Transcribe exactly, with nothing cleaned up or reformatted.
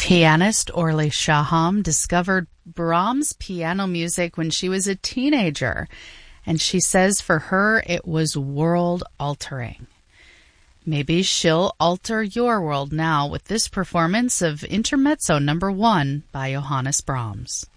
Pianist Orly Shaham discovered Brahms' piano music when she was a teenager, and she says for her it was world-altering. Maybe she'll alter your world now with this performance of Intermezzo number one by Johannes Brahms.